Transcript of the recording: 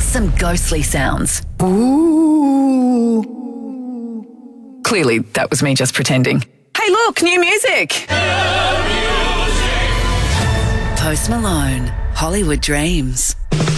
some ghostly sounds. Ooh. Clearly, that was me just pretending. Hey, look, new music! Post Malone, Hollywood Dreams.